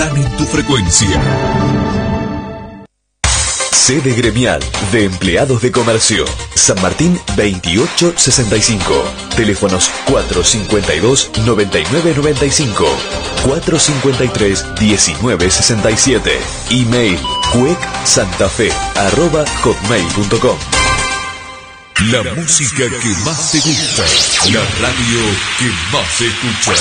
están en tu frecuencia. Sede gremial de empleados de comercio. San Martín 2865. Teléfonos 452-9995. 453-1967. Email cuecsantafe@hotmail.com. La música que más te gusta. La radio que más escuchas.